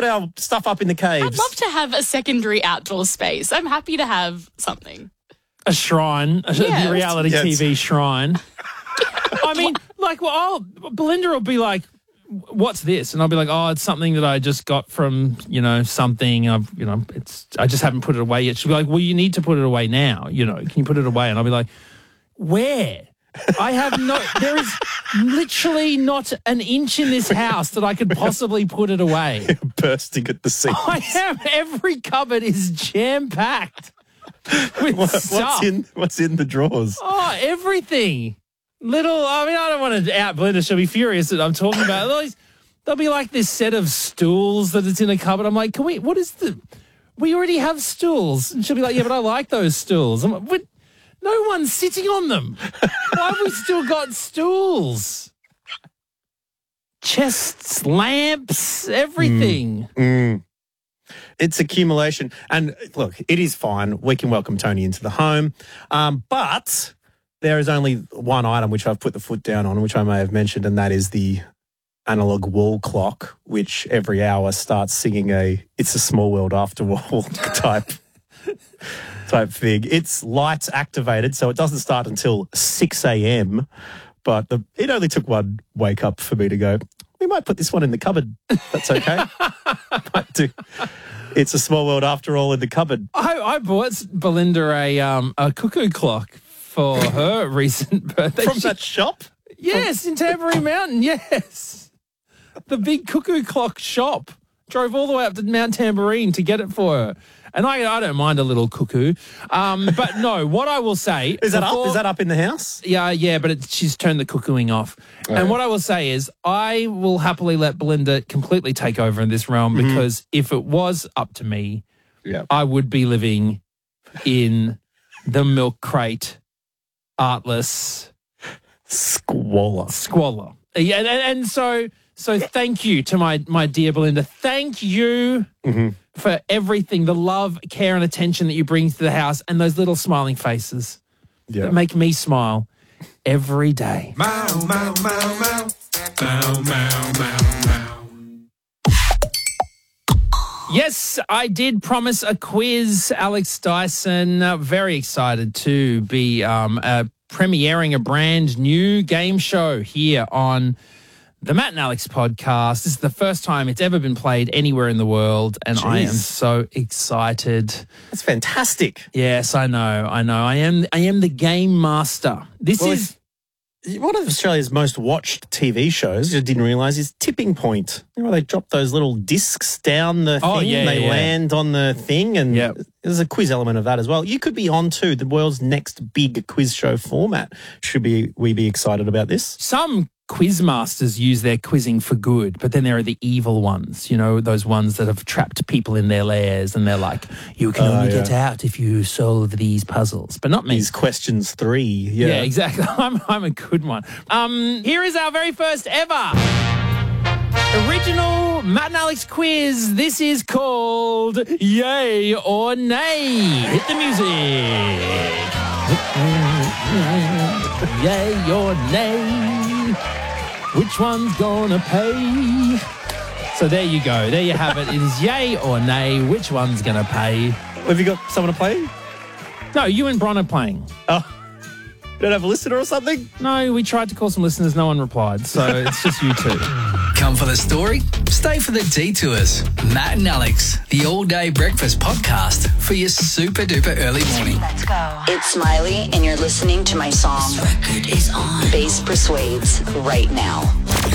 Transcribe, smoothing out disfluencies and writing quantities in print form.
put our stuff up in the caves. I'd love to have a secondary outdoor space. I'm happy to have something. A shrine, Yes. a reality Yes. TV shrine. I mean, Belinda will be like, "What's this?" And I'll be like, "Oh, it's something that I just got from, something. I just haven't put it away yet." She'll be like, "Well, you need to put it away now. Can you put it away?" And I'll be like, "Where? There is literally not an inch in this house that I could possibly put it away." Bursting at the seams. Every cupboard is jam-packed with stuff. What's in the drawers? Oh, everything. I don't want to out Belinda. She'll be furious that I'm talking about it. There'll be like this set of stools that it's in a cupboard. I'm like, we already have stools. And she'll be like, yeah, but I like those stools. I'm like, no one's sitting on them. Why have we still got stools? Chests, lamps, everything. It's accumulation. And look, it is fine. We can welcome Tony into the home. But there is only one item which I've put the foot down on, which I may have mentioned, and that is the analog wall clock, which every hour starts singing "It's a Small World After All" type thing. It's lights activated, so it doesn't start until 6 a.m. But it only took one wake up for me to go, we might put this one in the cupboard. That's okay. Might do. It's a Small World After All in the cupboard. I bought Belinda a cuckoo clock for her recent birthday. From that shop? Yes, in Tambourine Mountain, yes. The big cuckoo clock shop. Drove all the way up to Mount Tambourine to get it for her. And I don't mind a little cuckoo. But no, what I will say... Is that up? Is that up in the house? Yeah, but she's turned the cuckooing off. Oh. And what I will say is I will happily let Belinda completely take over in this realm because if it was up to me, I would be living in the milk crate, artless... Squalor. Yeah, and so thank you to my dear Belinda. Thank you for everything, the love, care and attention that you bring to the house and those little smiling faces that make me smile every day. Meow, meow, meow, meow. Meow, meow, meow, meow. Yes, I did promise a quiz, Alex Dyson. Very excited to be premiering a brand new game show here on the Matt and Alex podcast. This is the first time it's ever been played anywhere in the world, and I am so excited. That's fantastic. Yes, I know. I am the game master. This is one of Australia's most watched TV shows. I didn't realise is Tipping Point. You know, they drop those little discs down the thing and they land on the thing, and there's a quiz element of that as well. You could be on to the world's next big quiz show format. Should we be excited about this? Some quiz masters use their quizzing for good, but then there are the evil ones, those ones that have trapped people in their lairs and they're like, you can only get out if you solve these puzzles. But not me. These questions 3. Yeah, exactly. I'm a good one. Here is our very first ever original Matt and Alex quiz. This is called Yay or Nay. Hit the music. Yay or nay. Which one's gonna pay? So there you go. There you have it. It is yay or nay. Which one's gonna pay? Have you got someone to play? No, you and Bron are playing. Oh, you don't have a listener or something? No, we tried to call some listeners. No one replied. So it's just you two. Come for the story, stay for the detours. Matt and Alex, the all-day breakfast podcast for your super-duper early morning. Let's go. It's Smiley, and you're listening to my song. This record is on. Bass Persuades right now.